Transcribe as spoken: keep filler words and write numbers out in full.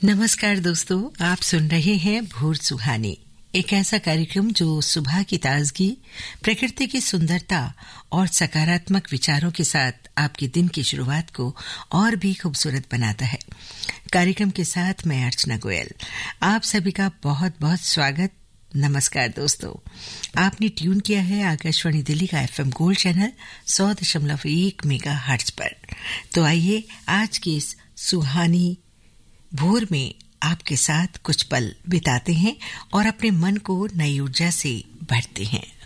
नमस्कार दोस्तों, आप सुन रहे हैं भोर सुहानी, एक ऐसा कार्यक्रम जो सुबह की ताजगी, प्रकृति की सुंदरता और सकारात्मक विचारों के साथ आपके दिन की शुरुआत को और भी खूबसूरत बनाता है। कार्यक्रम के साथ मैं अर्चना गोयल, आप सभी का बहुत बहुत स्वागत। नमस्कार दोस्तों, आपने ट्यून किया है आकाशवाणी दिल्ली का एफएम गोल्ड चैनल सौ दशमलव एक मेगा हर्ट्ज पर। तो आइए आज की इस सुहानी भोर में आपके साथ कुछ पल बिताते हैं और अपने मन को नई ऊर्जा से भरते हैं।